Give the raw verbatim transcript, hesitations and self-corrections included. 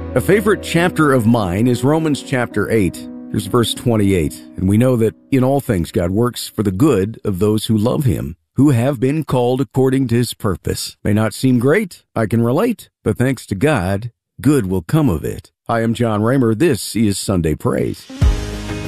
A favorite chapter of mine is Romans chapter eight. Here's verse twenty-eight. And we know that in all things God works for the good of those who love him, who have been called according to his purpose. May not seem great, I can relate, but thanks to God, good will come of it. I am John Raymer. This is Sunday Praise.